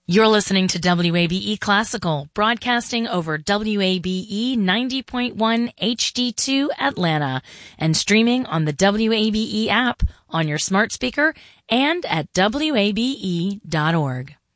You're listening to WABE Classical, broadcasting over WABE 90.1 HD2 Atlanta, and streaming on the WABE app on your smart speaker and at WABE.org.